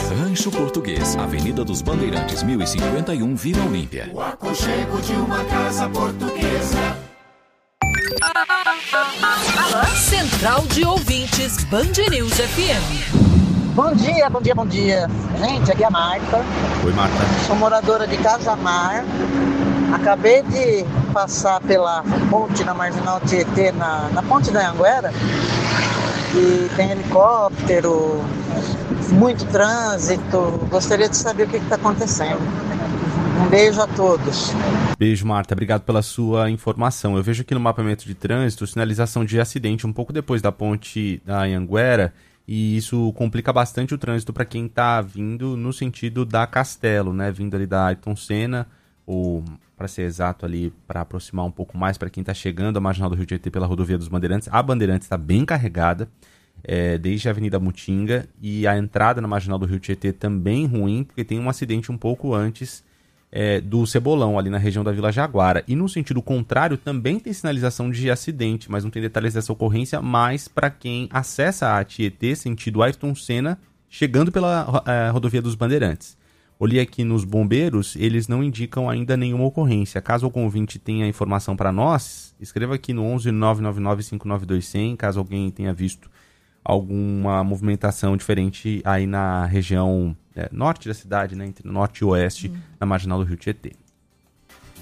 Rancho Português, Avenida dos Bandeirantes, 1051, Vila Olímpia. O aconchego de uma casa portuguesa. Central de Ouvintes, Band News FM. Bom dia, bom dia, bom dia. Gente, aqui é a Marta. Oi, Marta. Sou moradora de Cajamar. Acabei de passar pela ponte na Marginal Tietê, na ponte da Anhanguera. E tem helicóptero, muito trânsito. Gostaria de saber o que está acontecendo. Um beijo a todos. Beijo, Marta. Obrigado pela sua informação. Eu vejo aqui no mapeamento de trânsito sinalização de acidente um pouco depois da ponte da Anhanguera, e isso complica bastante o trânsito para quem está vindo no sentido da Castelo, né? Vindo ali da Ayrton Senna, ou para ser exato ali, para aproximar um pouco mais para quem está chegando à Marginal do Rio Tietê pela Rodovia dos Bandeirantes. A Bandeirantes está bem carregada, desde a Avenida Mutinga, e a entrada na Marginal do Rio Tietê também ruim, porque tem um acidente um pouco antes do Cebolão, ali na região da Vila Jaguara. E no sentido contrário também tem sinalização de acidente, mas não tem detalhes dessa ocorrência, mas para quem acessa a Tietê, sentido Ayrton Senna, chegando pela Rodovia dos Bandeirantes. Olhei aqui nos bombeiros, eles não indicam ainda nenhuma ocorrência. Caso algum ouvinte tenha informação para nós, escreva aqui no 11 999 592 100, caso alguém tenha visto alguma movimentação diferente aí na região norte da cidade, né, entre norte e oeste, na Marginal do Rio Tietê.